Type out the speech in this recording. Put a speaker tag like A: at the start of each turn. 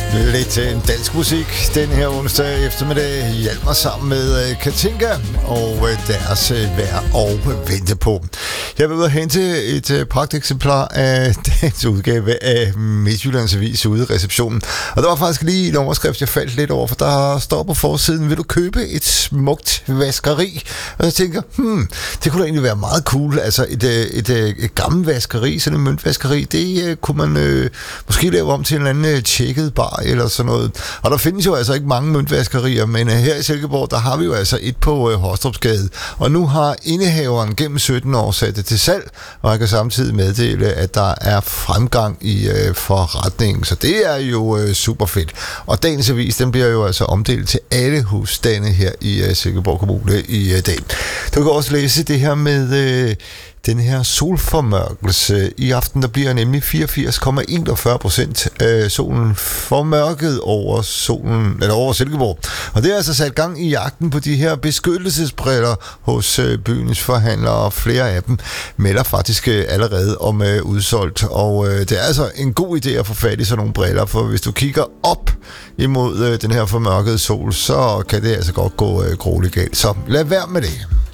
A: Lidt dansk musik den her onsdag eftermiddag hjælper sammen med Katinka og deres vejr og vente på. Jeg vil ud og hente et pragteksemplar af dagens udgave af Midtjyllands Avis ude i receptionen. Og der var faktisk lige en overskrift, jeg faldt lidt over, for der står på forsiden: vil du købe et smukt vaskeri? Og jeg tænker, det kunne da egentlig være meget cool. Altså et gammelt vaskeri, sådan en møntvaskeri, det kunne man måske lave om til en eller anden tjekket bar eller sådan noget. Og der findes jo altså ikke mange møntvaskerier, men her i Silkeborg, der har vi jo altså et på Hostrupsgade. Og nu har indehaveren gennem 17 år sat det til salg, og jeg kan samtidig meddele, at der er fremgang i forretningen. Så det er jo super fedt. Og dagens avis, den bliver jo altså omdelt til alle husstande her i Silkeborg Kommune i dag. Du kan også læse det her med den her solformørkelse. I aften der bliver nemlig 84,41% solen formørket over Silkeborg. Og det er altså sat gang i jagten på de her beskyttelsesbriller hos byens forhandlere. Flere af dem melder faktisk allerede om udsolgt. Og det er altså en god idé at få fat i sådan nogle briller, for hvis du kigger op imod den her formørkede sol, så kan det altså godt gå grueligt galt. Så lad være med det.